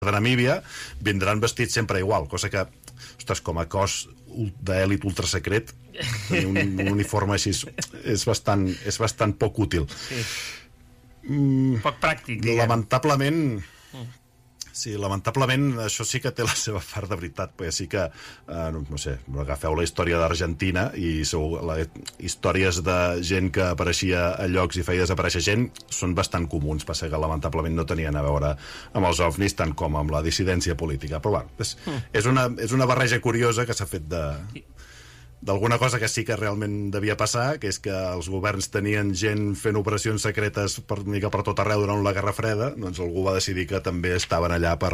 de Namíbia vindran vestits sempre igual, cosa que, ostres, com a cos d'èlit ultrasecret, tenir un uniforme així és bastant poc útil. Sí. Poc pràctic, diguem. Lamentablement això sí que té la seva part de veritat, perquè sí que no sé, agafeu la història d'Argentina i històries de gent que apareixia a llocs i feia desaparèixer gent són bastant comuns, passa que lamentablement no tenien a veure amb els ovnis tant com amb la dissidència política, però bueno, és una barreja curiosa que s'ha fet d'alguna cosa que sí que realment devia passar, que és que els governs tenien gent fent operacions secretes per tot arreu durant la Guerra Freda, doncs algú va decidir que també estaven allà per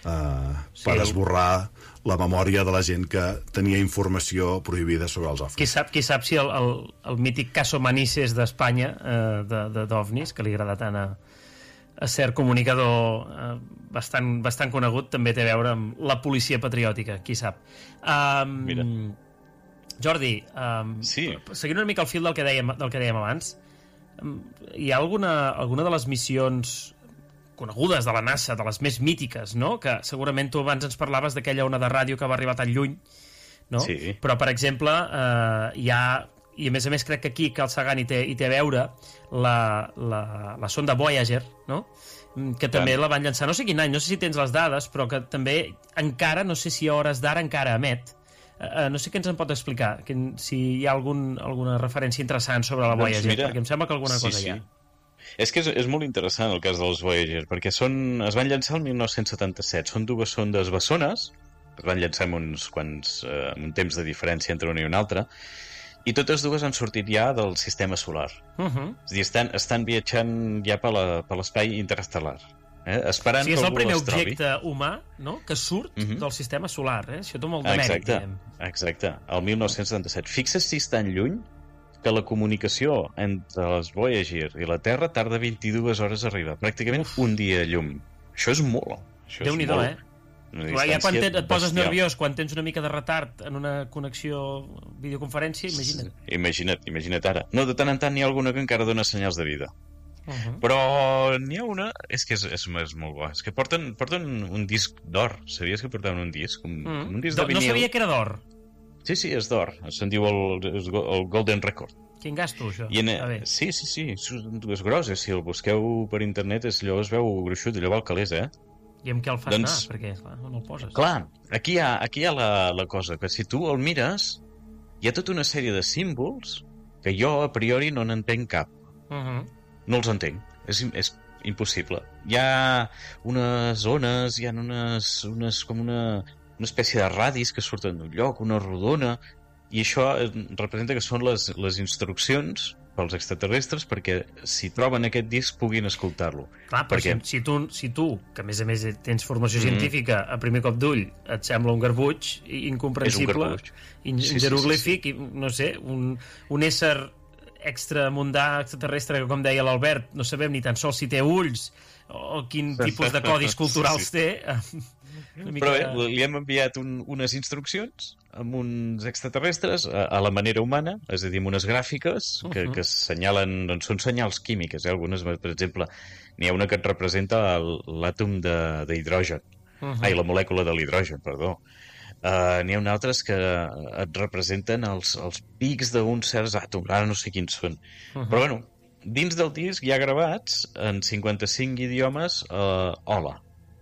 esborrar la memòria de la gent que tenia informació prohibida sobre els ovnis. Qui sap si el mític Caso Manises d'Espanya, d'ovnis, que li agrada tant a cert comunicador bastant conegut, també té a veure amb la policia patriòtica, qui sap. Mira. Jordi, seguint una mica el fil del que dèiem abans, hi ha alguna de les missions conegudes de la NASA, de les més mítiques, no? Que segurament tu abans ens parlaves d'aquella ona de ràdio que va arribar tan lluny, no? Sí. Però, per exemple, hi ha, i a més crec que aquí Carl Sagan hi té a veure la sonda Voyager, no? Que també la van llançar, no sé quin any, no sé si tens les dades, però que també encara, no sé si a hores d'ara encara emet. No sé què ens en pot explicar, si hi ha alguna referència interessant sobre la Voyager, perquè em sembla que alguna cosa hi ha. És que és molt interessant el cas dels Voyager, perquè es van llançar el 1977, són dues sondes bessones, es van llançar amb un temps de diferència entre una i una altra, i totes dues han sortit ja del sistema solar. És a dir, estan viatjant ja per l'espai interestel·lar. Esperant que és el algú primer les trobi. objecte humà, no?, que surt del sistema solar, això té molt de mèrit, diguem. Exacte, el 1977. Fixa't si és tan lluny que la comunicació entre les Voyager i la Terra tarda 22 hores a arribar, pràcticament un dia a llum. Això és molt. Déu-n'hi-do, Ja quan et poses nerviós quan tens una mica de retard en una connexió videoconferència, imagina't. Imagina't ara. No, de tant en tant n'hi ha alguna que encara dona senyals de vida. Però n'hi ha una, és que és molt bo, és que porten un disc d'or. Sabies que portaven un disc? Un disc de vinil. No sabia que era d'or. Sí, és d'or, se'n diu el Golden Record. Quin gasto, això? Sí, és gros, si el busqueu per internet allò es veu gruixut, allò val calés, I amb què el fas anar? Perquè, clar, no el poses. Clar, aquí hi ha la cosa, que si tu el mires, hi ha tota una sèrie de símbols que jo a priori no n'entenc cap. No els entenc, és impossible. Hi ha unes ones, hi ha com una espècie de radis que surten d'un lloc, una rodona, i això representa que són les instruccions pels extraterrestres perquè si troben aquest disc puguin escoltar-lo. Clar, perquè si tu, que a més tens formació científica, a primer cop d'ull et sembla un garbuix incomprensible, jeroglífic, no sé, un ésser extramundà, extraterrestre, que com deia l'Albert, no sabem ni tan sols si té ulls o quin tipus de codis culturals té. Però li hem enviat unes instruccions amb uns extraterrestres a la manera humana, és a dir, amb unes gràfiques que assenyalen, doncs són senyals químiques, algunes, per exemple, n'hi ha una que et representa l'àtom d'hidrogen, la molècula de l'hidrogen, perdó. N'hi ha altres que et representen els pics d'uns certs àtoms, ara no sé quins són. Però bueno, dins del disc hi ha gravats en 55 idiomes hola.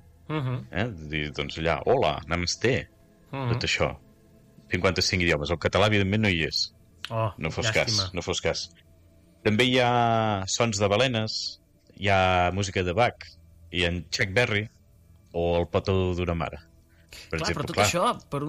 Doncs allà, hola, namaste, tot això. 55 idiomes. El català, evidentment, no hi és. No fos cas. També hi ha sons de balenes, hi ha música de Bach, hi ha en Chuck Berry o el petó d'una mare. Clar, però tot això per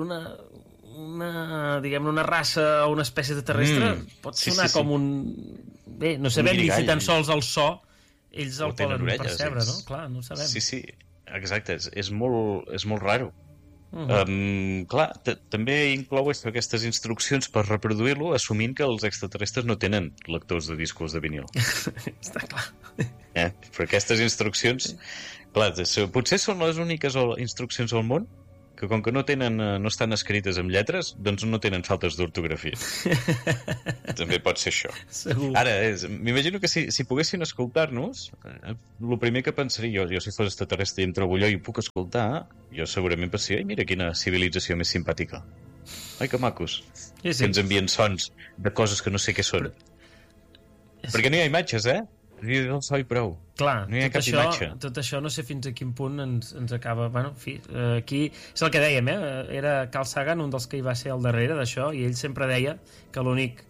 una raça o una espècie de terrestre pot sonar com un... Bé, no sabem ni si tan sols el so ells el poden percebre, no? Clar, no ho sabem. Sí, exacte, és molt raro. Clar, també inclou aquestes instruccions per reproduir-lo assumint que els extraterrestres no tenen lectors de discos de vinil. Està clar. Però aquestes instruccions, clar, potser són les úniques instruccions al món que com que no estan escrites amb lletres, doncs no tenen faltes d'ortografia. També pot ser això. Segur. Ara, m'imagino que si poguessin escoltar-nos, el primer que pensaria jo si fos extraterrestre i em trobo allò i ho puc escoltar, jo segurament pensaria, ai, mira quina civilització més simpàtica. Ai, que macos. Sí. Que ens envien sons de coses que no sé què són. Perquè no hi ha imatges, El so i prou. Clar, no hi ha cap imatge. Tot això no sé fins a quin punt ens acaba... Bueno, en fi, aquí és el que dèiem, Era Carl Sagan, un dels que hi va ser al darrere d'això, i ell sempre deia que l'únic,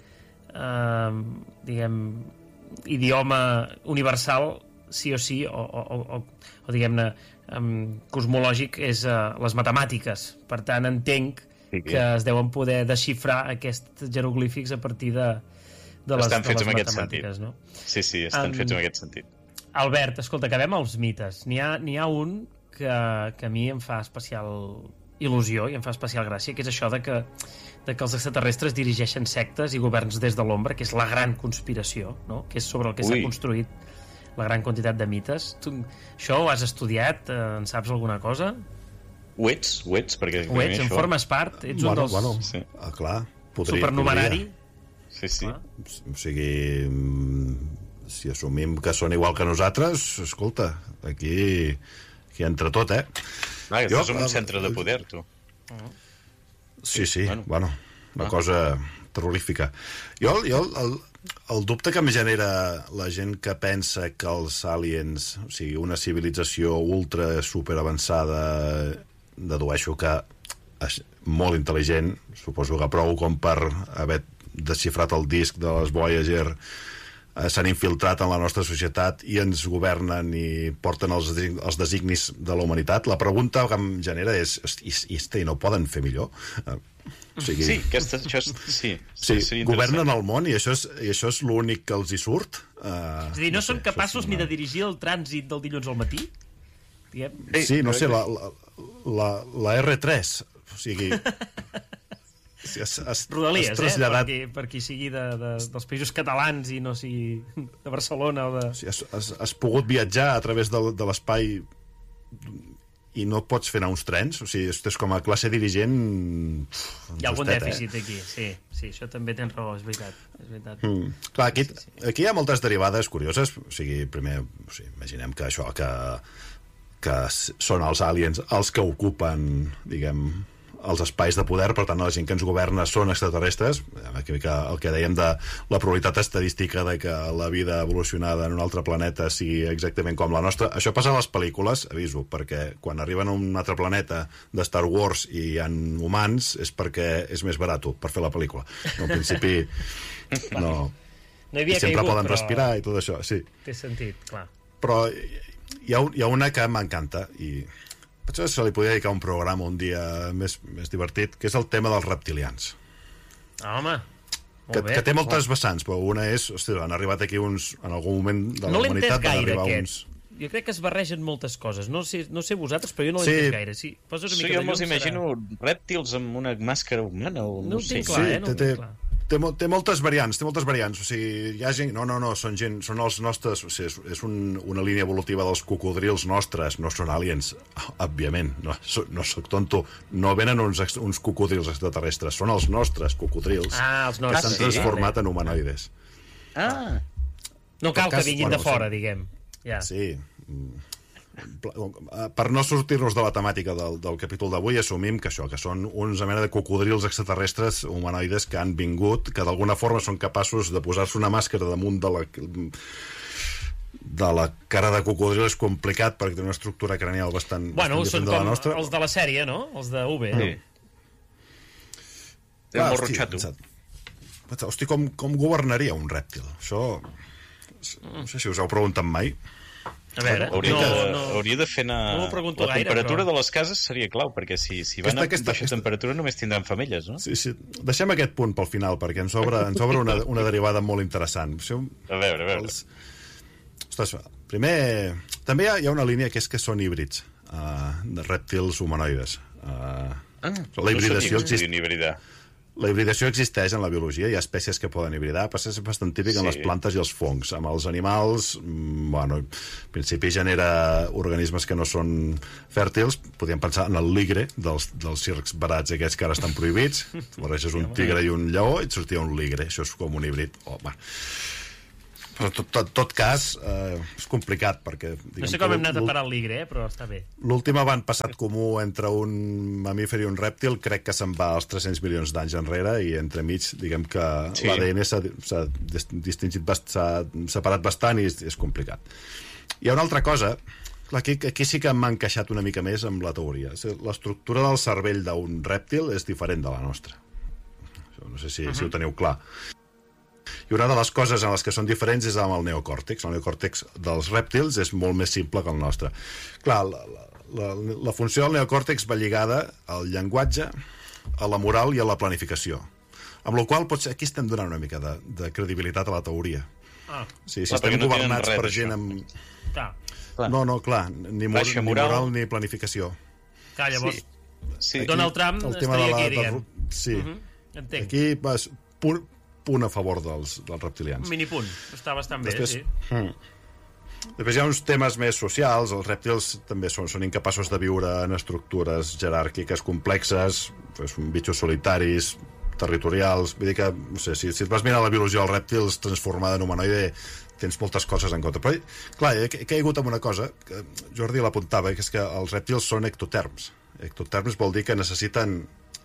idioma universal, sí o sí, o diguem-ne, cosmològic, és les matemàtiques. Per tant, entenc que es deuen poder desxifrar aquests jeroglífics a partir de les matemàtiques, no? Sí, estan fets en aquest sentit. Albert, escolta, acabem els mites. N'hi ha un que a mi em fa especial il·lusió i em fa especial gràcia, que és això de que els extraterrestres dirigeixen sectes i governs des de l'ombra, que és la gran conspiració, no? Que és sobre el que s'ha construït la gran quantitat de mites. Tu això ho has estudiat? En saps alguna cosa? Ho ets, perquè... Ho ets, en formes part? Ets un dels... Bueno, clar, supernumerari? Sí. O sigui, si assumim que són igual que nosaltres, escolta, aquí entra tot, Clar, estàs en un centre de poder, tu. Sí, bueno, una cosa terrorífica. Jo el dubte que em genera la gent que pensa que els aliens, o sigui, una civilització ultra super avançada, dedueixo que és molt intel·ligent, suposo que prou com per haver desxifrat el disc de les Voyager, s'han infiltrat en la nostra societat i ens governen i porten els designis de la humanitat. La pregunta que em genera és i no poden fer millor? O sigui, això governen el món i això és l'únic que els hi surt? És a dir, no són capaços ni de dirigir el trànsit del dilluns al matí? Sí, no sé, la R3, o sigui... Rodalies, traslladat... per qui sigui dels països catalans i no sigui de Barcelona o de... Has pogut viatjar a través de l'espai i no pots fer anar uns trens? O sigui, és com a classe dirigent... Hi ha algun dèficit aquí, sí, això també tens raó, és veritat. Clar, aquí hi ha moltes derivades curioses. O sigui, primer, imaginem que això, que són els aliens els que ocupen, diguem, els espais de poder, per tant la gent que ens governa són extraterrestres. El que dèiem de la probabilitat estadística de que la vida evolucionada en un altre planeta sigui exactament com la nostra, això passa a les pel·lícules, aviso, perquè quan arriben a un altre planeta de Star Wars i hi ha humans és perquè és més barat per fer la pel·lícula. No, en principi no hi havia sempre poden respirar i tot això, sí. Té sentit, clar. Però hi ha una que m'encanta i potser se li podria dedicar un programa un dia més divertit, que és el tema dels reptilians. Home, molt bé. Que té moltes vessants, però una és... Hosti, han arribat aquí uns... En algun moment de la humanitat van arribar uns... Jo crec que es barregen moltes coses. No sé vosaltres, però jo no l'he entès gaire. Sí, jo me'ls imagino rèptils amb una màscara humana o no sé. No ho tinc clar, Té moltes variants, o sigui, hi ha gent... No, són els nostres... O sigui, és una línia evolutiva dels cocodrils nostres, no són aliens, òbviament, no soc tonto, no venen uns cocodrils extraterrestres, són els nostres cocodrils els que s'han transformat en humanoides. No cal que vinguin de fora, diguem. Sí, per no sortir-nos de la temàtica del capítol d'avui, assumim que són una mena de cocodrils extraterrestres humanoides que han vingut, que d'alguna forma són capaços de posar-se una màscara damunt de la cara de cocodril. És complicat perquè té una estructura cranial bastant són com els de la sèrie, no? Els de UV. Té molt rotxato. Hosti, com governaria un rèptil? Això no sé si us heu preguntat mai. A veure, hauria de fer anar... La temperatura de les cases seria clau, perquè si van a baixa temperatura només tindran femelles, no? Sí. Deixem aquest punt pel final, perquè ens obre una derivada molt interessant. A veure. Ostres, primer, també hi ha una línia que és que són híbrids de rèptils humanoides. La hibridació existeix. La hibridació existeix en la biologia, hi ha espècies que poden hibridar, però és bastant típic en les plantes i els fongs. Amb els animals, bueno, en principi genera organismes que no són fèrtils. Podríem pensar en el ligre dels circs barats aquests que ara estan prohibits. Tu barreges un tigre i un lleó i et sortia un ligre. Això és com un híbrid. Però en tot cas és complicat perquè... No sé com hem anat a parar el ligre, però està bé. L'últim avantpassat comú entre un mamífer i un rèptil crec que se'n va als 300 milions d'anys enrere i entremig, diguem que l'ADN s'ha distingit, s'ha separat bastant i és complicat. Hi ha una altra cosa, aquí sí que m'ha encaixat una mica més amb la teoria. L'estructura del cervell d'un rèptil és diferent de la nostra. No sé si ho teniu clar. I una de les coses en les que són diferents és amb el neocòrtex. El neocòrtex dels rèptils és molt més simple que el nostre. Clar, la funció del neocòrtex va lligada al llenguatge, a la moral i a la planificació. Amb la qual cosa aquí estem donant una mica de credibilitat a la teoria. Sí, si estem governats per gent amb... No, clar, ni moral ni planificació. Clar, llavors, Donald Trump estaria aquí, diguem. Sí. Entenc. Aquí vas... punt a favor dels reptilians. Minipunt, està bastant bé, sí. Després hi ha uns temes més socials. Els rèptils també són incapaços de viure en estructures jeràrquiques complexes, són bitxos solitaris, territorials. Vull dir que, no sé, si et vas mirar la biologia dels rèptils transformada en humanoide, tens moltes coses en compte. Però, clar, he caigut en una cosa, que Jordi l'apuntava, que és que els rèptils són ectoterms. Ectoterms vol dir que necessiten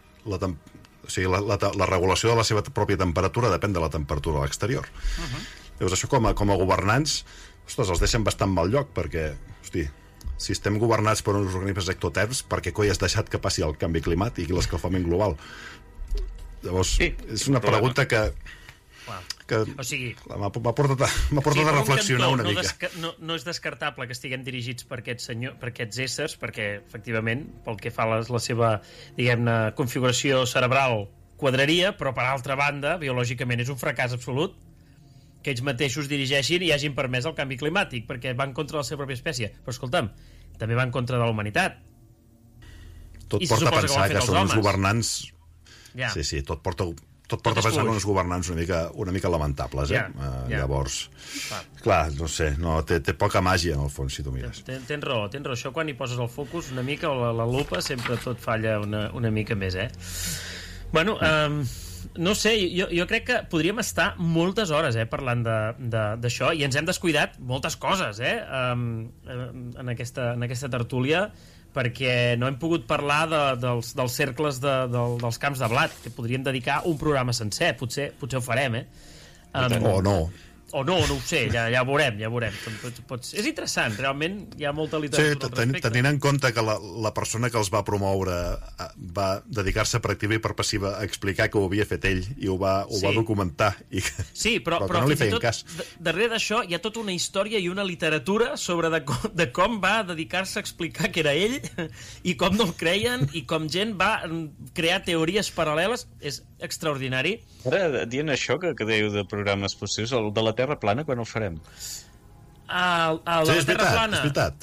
la regulació de la seva pròpia temperatura depèn de la temperatura a l'exterior. Llavors això com a governants, ostres, els deixen bastant mal lloc, perquè, hosti, si estem governats per uns organismes ectoterms, per què coi has deixat que passi el canvi climàtic i l'escalfament global? Llavors, és una pregunta que o sigui, m'ha portat a reflexionar una mica. No és descartable que estiguem dirigits per aquests éssers, perquè, efectivament, pel que fa a la seva, diguem-ne, configuració cerebral quadraria, però, per altra banda, biològicament és un fracàs absolut que ells mateixos dirigeixin i hagin permès el canvi climàtic, perquè van contra la seva pròpia espècie. Però, escolta'm, també van contra de la humanitat. Tot porta a pensar que són uns governants... Sí, tot porta a pensar en uns governants una mica lamentables, Llavors, clar, no sé, té poca màgia en el fons, si tu mires. Tens raó. Això quan hi poses el focus una mica, o la lupa, sempre tot falla una mica més, Bueno, no sé, jo crec que podríem estar moltes hores parlant d'això, i ens hem descuidat moltes coses en aquesta tertúlia, perquè no hem pogut parlar dels cercles dels camps de blat, que podríem dedicar un programa sencer, potser ho farem, O no. O no ho sé, ja veurem. És interessant, realment hi ha molta literatura al respecte. Tenint en compte que la persona que els va promoure va dedicar-se per activa i per passiva a explicar que ho havia fet ell i ho va documentar sí, però no li feien cas. Darrere d'això hi ha tota una història i una literatura sobre de com va dedicar-se a explicar que era ell i com no el creien i com gent va crear teories paral·leles. És extraordinari. Ara, dient això que dèieu de programes possibles, el de la Terra plana, quan el farem? La Terra plana? És veritat.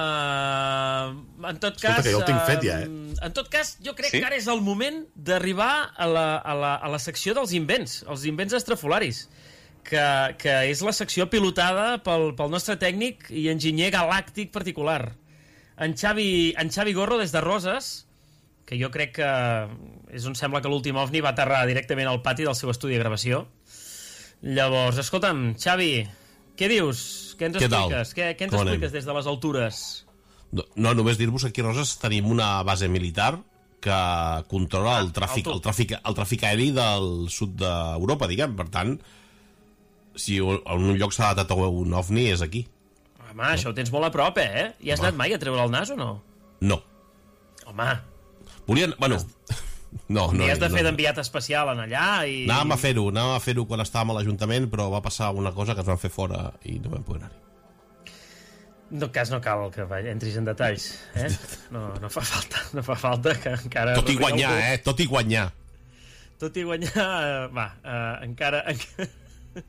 En tot cas... Escolta, que jo el tinc fet ja, En tot cas, jo crec que ara és el moment d'arribar a la secció dels invents, els invents estrafolaris, que és la secció pilotada pel nostre tècnic i enginyer galàctic particular, en Xavi Gorro, des de Roses, que jo crec que és on sembla que l'últim OVNI va aterrar directament al pati del seu estudi de gravació. Llavors, escolta'm, Xavi, què dius? Què ens expliques? Què ens expliques des de les altures? No, només dir-vos que aquí a Roses tenim una base militar que controla el tràfic aeri del sud d'Europa, diguem. Per tant, si en un lloc s'ha datat un OVNI, és aquí. Home, això ho tens molt a prop, Hi has anat mai a treure el nas o no? No. Home... Volien... Bueno... No, has de fer d'enviat especial en allà i... Anàvem a fer-ho quan estàvem a l'Ajuntament, però va passar una cosa que ens van fer fora i no vam poder anar-hi. En tot cas, no cal que entris en detalls, No fa falta que encara... Tot i guanyar, Tot i guanyar. Tot i guanyar... encara...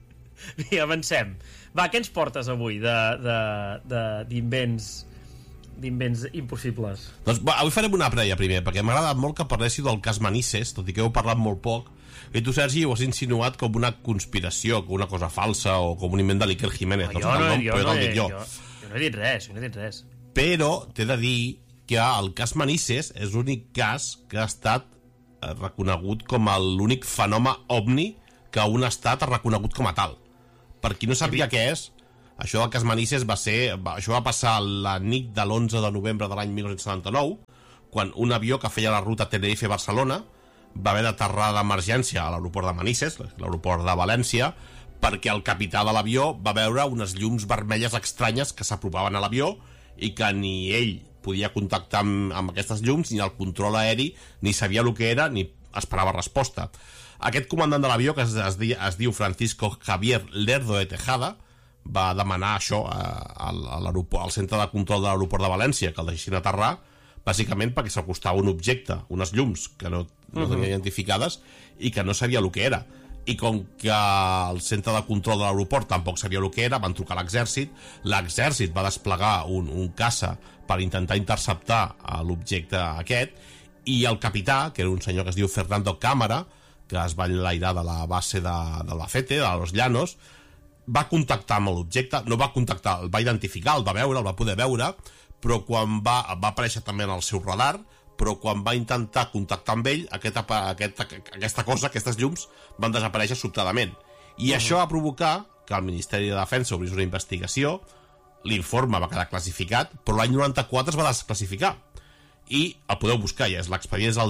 I avancem. Va, què ens portes avui d'invents d'invents impossibles. Doncs avui farem una prèvia primer, perquè m'ha agradat molt que parléssiu del cas Manises, tot i que heu parlat molt poc, i tu, Sergi, ho has insinuat com una conspiració, com una cosa falsa, o com un invent de l'Iker Jiménez. Jo no he dit res. Però t'he de dir que el cas Manises és l'únic cas que ha estat reconegut com l'únic fenomen ovni que un estat ha reconegut com a tal. Per qui no sàpiga què és, això del cas Manises això va passar la nit de l'11 de novembre de l'any 1979, quan un avió que feia la ruta Tenerife-Barcelona va haver d'aterrar d'emergència a l'aeroport de Manises, l'aeroport de València, perquè el capità de l'avió va veure unes llums vermelles estranyes que s'apropaven a l'avió i que ni ell podia contactar amb aquestes llums, ni el control aeri, ni sabia el que era, ni esperava resposta. Aquest comandant de l'avió, que es diu Francisco Javier Lerdo de Tejada, va demanar això al centre de control de l'aeroport de València, que el deixessin aterrar, bàsicament perquè s'acostava un objecte, unes llums que no tenia identificades i que no sabia el que era. I com que el centre de control de l'aeroport tampoc sabia el que era, van trucar a l'exèrcit va desplegar un caça per intentar interceptar l'objecte aquest, i el capità, que era un senyor que es diu Fernando Cámara, que es va enlairar de la base de Albacete, de Los Llanos, va contactar amb l'objecte, no va contactar, el va identificar, el va veure, el va poder veure, però quan va aparèixer també en el seu radar, però quan va intentar contactar amb ell, aquesta cosa, aquestes llums, van desaparèixer sobtadament. I això va provocar que el Ministeri de Defensa obrís una investigació, l'informe va quedar classificat, però l'any 94 es va desclassificar. I el podeu buscar, ja és l'expedient és el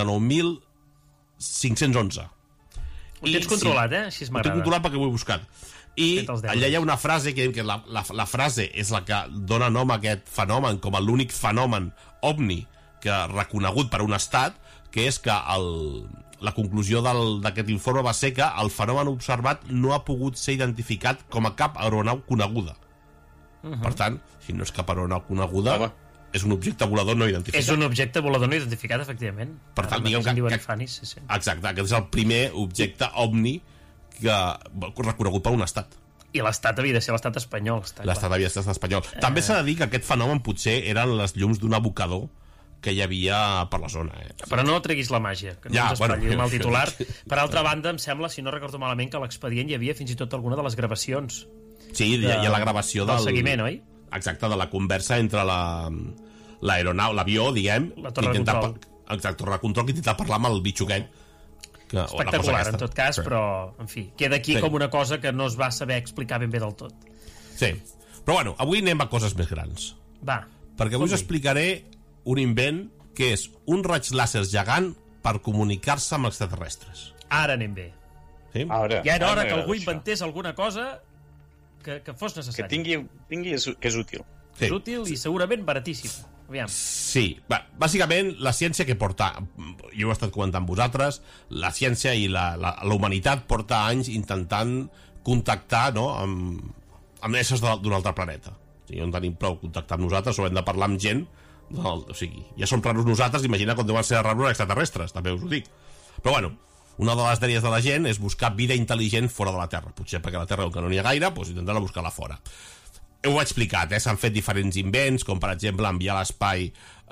79.511. Ho tens controlat, Així m'agrada. Ho tinc controlat perquè ho he buscat. I allà hi ha una frase que la frase és la que dona nom a aquest fenomen com l'únic fenomen ovni que reconegut per un estat, que és que la conclusió d'aquest informe va ser que el fenomen observat no ha pogut ser identificat com a cap aeronau coneguda. Per tant, si no és cap aeronau coneguda, és un objecte volador no identificat. És un objecte volador no identificat, efectivament. Per tant, diguem que... Exacte, aquest és el primer objecte ovni reconegut per un estat. I l'estat havia de ser l'estat espanyol. L'estat havia de ser l'estat espanyol. També s'ha de dir que aquest fenomen potser eren les llums d'un abocador que hi havia per la zona. Però no treguis la màgia, que no ens espatlli el mal titular. Per altra banda, em sembla, si no recordo malament, que a l'expedient hi havia fins i tot alguna de les gravacions. Sí, hi ha la gravació del seguiment, oi? Exacte, de la conversa entre l'aeronau, l'avió, diguem, la torre de control. Exacte, torre de control, que intenta parlar amb el bitxo aquest. Espectacular, en tot cas, però, en fi, queda aquí com una cosa que no es va saber explicar ben bé del tot. Sí, però bueno, avui anem a coses més grans. Va. Perquè avui us explicaré un invent que és un raig làser gegant per comunicar-se amb extraterrestres. Ara anem bé. Sí? Ja era hora que algú inventés alguna cosa que fos necessari. Que és útil. Sí. És útil i segurament baratíssim. Aviam. Sí, bàsicament la ciència que porta, jo ho he estat comentant amb vosaltres, la ciència i la humanitat porta anys intentant contactar, no, amb éssers d'un altre planeta. O sigui, no tenim prou contactar amb nosaltres, o hem de parlar amb gent, o sigui, ja som raros nosaltres, imagina com deuen ser raros extraterrestres, també us ho dic. Però bueno, una de les dèries de la gent és buscar vida intel·ligent fora de la Terra, potser perquè a la Terra que no n'hi ha gaire, doncs intentar buscar-la fora. Ho he explicat, s'han fet diferents invents, com per exemple enviar a l'espai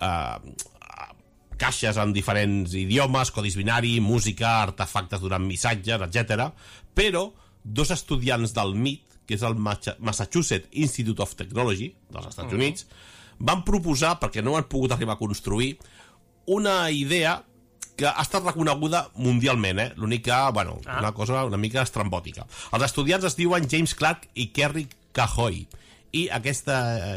caixes en diferents idiomes, codis binari, música, artefactes durant missatges, etc. Però dos estudiants del MIT, que és el Massachusetts Institute of Technology dels Estats Units, van proposar, perquè no ho han pogut arribar a construir, una idea que ha estat reconeguda mundialment, l'únic que, bueno, una cosa una mica estrambòtica. Els estudiants es diuen James Clark i Kerry Cahoy, i aquests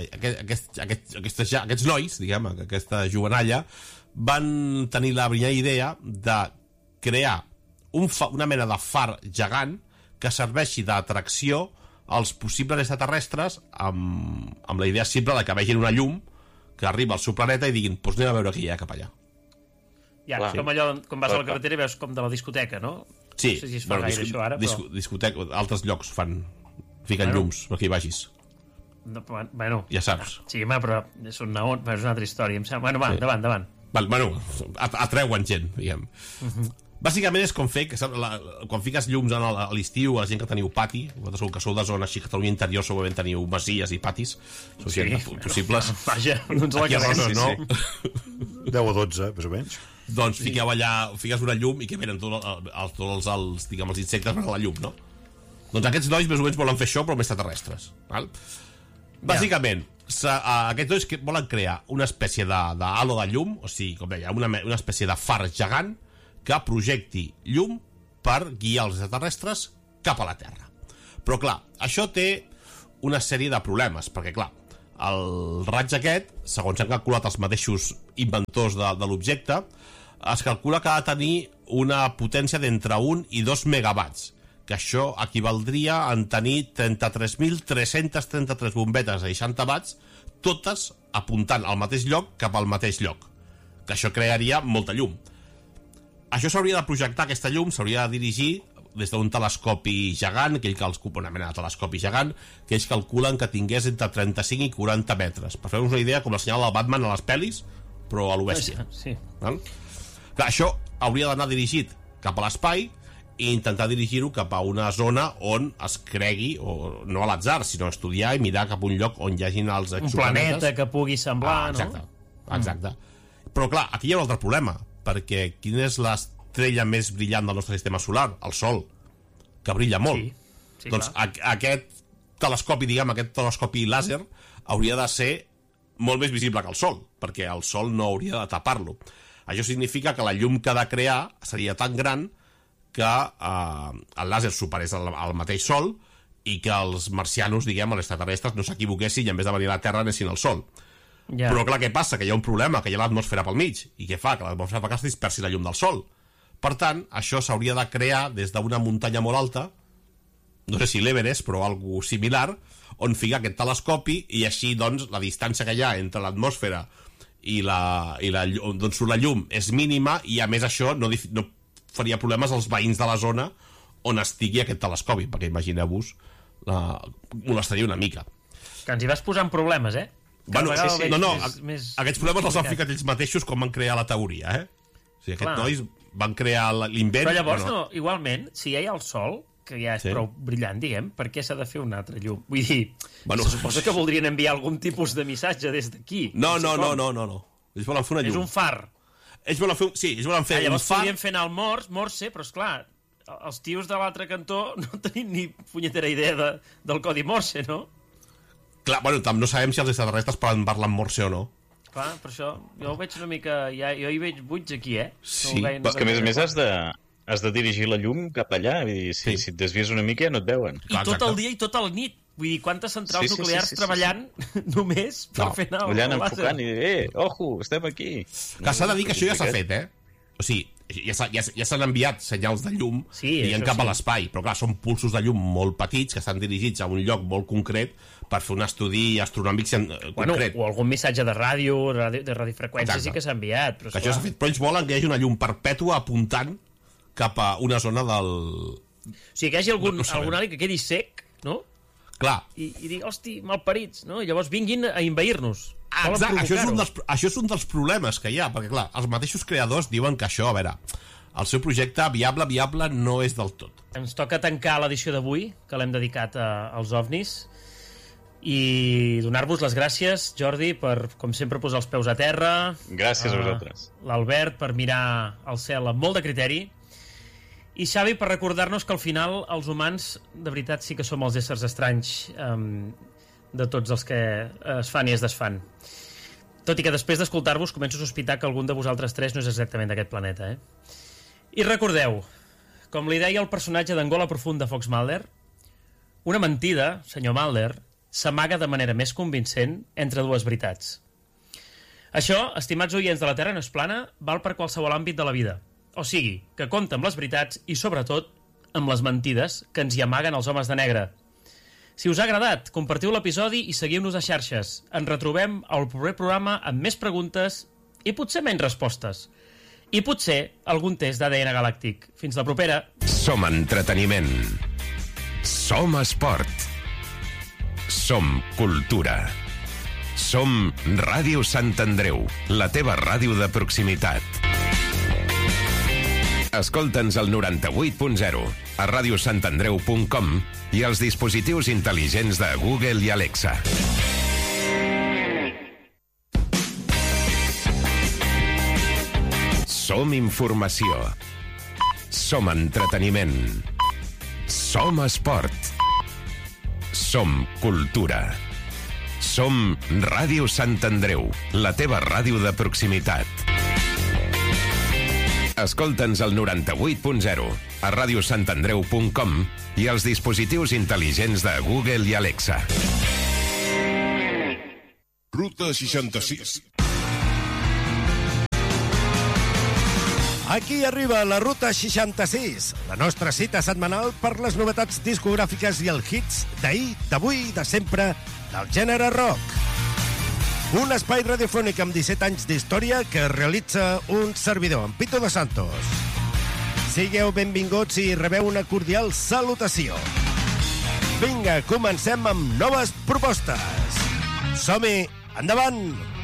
nois, diguem, aquesta jovenalla, van tenir la brillant idea de crear una mena de far gegant que serveixi d'atracció als possibles extraterrestres amb la idea simple de que vegin una llum que arriba al seu planeta i diguin, doncs anem a veure què hi ha cap allà. Ja, com allò, quan vas a la carretera i veus com de la discoteca, no? Sí, no sé si es fa gaire això ara, però... discoteca, altres llocs fiquen llums perquè hi vagis. No, bueno, ja saps. Sí, però és un neon, és una altra història. Bueno, va, sí. Endavant. Bueno, atreuen gent, diguem. Bàsicament és com fer, quan fiques llums a l'estiu, a la gent que teniu pati, vosaltres segur que sou de zona així, Catalunya interior, segurament teniu masies i patis, són possibles. Vaja, doncs la Aquí a Roses, no? 10 o 12, més o menys. Doncs fiqueu allà, fiques una llum i que venen tots els insectes per la llum, no? Doncs aquests nois més o menys volen fer això, però amb extraterrestres. Val? Bàsicament, aquests nois volen crear una espècie d'halo de llum, o sigui, com deia, una espècie de far gegant que projecti llum per guiar els extraterrestres cap a la Terra. Però, clar, això té una sèrie de problemes, perquè, clar, el raig aquest, segons han calculat els mateixos inventors de l'objecte, es calcula que ha de tenir una potència d'entre 1 i 2 megawatts, que això equivaldria a tenir 33.333 bombetes de 60 watts, totes apuntant al mateix lloc cap al mateix lloc, que això crearia molta llum. Això s'hauria de projectar, aquesta llum s'hauria de dirigir des d'un telescopi gegant, una mena de telescopi gegant, que ells calculen que tingués entre 35 i 40 metres. Per fer-vos una idea, com el senyal del Batman a les pel·lis, però a lo bèstia. Sí. Clar, això hauria d'anar dirigit cap a l'espai i intentar dirigir-ho cap a una zona on es cregui, o no a l'atzar, sinó estudiar i mirar cap a un lloc on hi hagin els exoplanetes. Un planeta que pugui semblar, exacte. Però clar, aquí hi ha un altre problema, perquè quina és l'estrella més brillant del nostre sistema solar? El Sol, que brilla molt. Sí, doncs aquest telescopi, aquest telescopi làser hauria de ser molt més visible que el Sol, perquè el Sol no hauria de tapar-lo. Això significa que la llum que ha de crear seria tan gran que el làser superés al mateix Sol i que els marcianos, els extraterrestres, no s'equivoquessin i en vez de venir a la Terra anessin al Sol. Ja. Però clar, què passa? Que hi ha un problema, que hi ha l'atmosfera pel mig. I què fa? Que l'atmosfera fa que es dispersi la llum del Sol. Per tant, això s'hauria de crear des d'una muntanya molt alta, no sé si l'Everest, però algo similar, on fica aquest telescopi i així, doncs, la distància que hi ha entre l'atmosfera i d'on surt la llum és mínima i, a més, això no faria problemes als veïns de la zona on estigui aquest telescopi, perquè imagineu-vos, molestaria una mica. Que ens hi vas posant problemes, Bueno, aquests problemes els han ficat ells mateixos quan van crear la teoria, O sigui, aquests nois van crear l'invent... Però llavors, igualment, si ja hi ha el Sol, que ja és prou brillant, diguem, per què s'ha de fer una altra llum? Vull dir, se suposa que voldrien enviar algun tipus de missatge des d'aquí. No. Ells volen fer una llum. És un far. Ells volen fer un far. Llavors podrien fer anar el Morse, però esclar, els tios de l'altre cantó no tenim ni punyetera idea del codi Morse, no? Clar, no sabem si els extraterrestres parlen Morse o no. Clar, per això jo ho veig una mica... Jo hi veig buits aquí, Sí, però que a més has de dirigir la llum cap allà. Vull dir, si et desvies una mica ja no et veuen. I tot el dia i tota la nit. Vull dir, quantes centrals nuclears treballant només per fer anar el làser. Enfocant i ojo, estem aquí. Que s'ha de dir que això ja s'ha fet, O sigui, ja s'han enviat senyals de llum cap a l'espai, però clar, són pulsos de llum molt petits que estan dirigits a un lloc molt concret per fer un estudi astronòmic concret. O algun missatge de ràdio, de radiofreqüència sí que s'ha enviat. Però això s'ha fet, però ells volen que hi hagi una llum perpètua apuntant cap a una zona del... O sigui, que hi hagi algun alien que quedi sec, no? Clar. I digui, hosti, malparits, no? I llavors vinguin a invair-nos. Exacte, això és un dels problemes que hi ha, perquè clar, els mateixos creadors diuen que això, a veure, el seu projecte viable no és del tot. Ens toca tancar l'edició d'avui, que l'hem dedicat als ovnis, i donar-vos les gràcies, Jordi, per, com sempre, posar els peus a terra. Gràcies a vosaltres. L'Albert, per mirar el cel amb molt de criteri. I Xavi, per recordar-nos que al final els humans, de veritat, sí que som els éssers estranys de tots els que es fan i es desfan. Tot i que després d'escoltar-vos començo a sospitar que algun de vosaltres tres no és exactament d'aquest planeta, I recordeu, com li deia el personatge d'Angola Profunda, Fox Mulder, una mentida, senyor Mulder, s'amaga de manera més convincent entre dues veritats. Això, estimats oients de la Terra no és plana, val per qualsevol àmbit de la vida. O sigui, que compta amb les veritats i, sobretot, amb les mentides que ens hi amaguen els homes de negre. Si us ha agradat, compartiu l'episodi i seguiu-nos a xarxes. Ens retrobem al proper programa amb més preguntes i potser menys respostes. I potser algun test d'ADN galàctic. Fins la propera. Som entreteniment. Som esport. Som cultura. Som Ràdio Sant Andreu, la teva ràdio de proximitat. Escolta'ns al 98.0, a radiosantandreu.com i als dispositius intel·ligents de Google i Alexa. Som informació. Som entreteniment. Som esport. Som cultura. Som Ràdio Sant Andreu, la teva ràdio de proximitat. Escolta'ns al 98.0, a radiosantandreu.com i als dispositius intel·ligents de Google i Alexa. Ruta 66. Aquí arriba la Ruta 66, la nostra cita setmanal per les novetats discogràfiques i els hits d'ahir, d'avui i de sempre del gènere rock. Un espai radiofònic amb 17 anys d'història que realitza un servidor, en Pito de Santos. Sigueu benvinguts i rebeu una cordial salutació. Vinga, comencem amb noves propostes. Som-hi, endavant!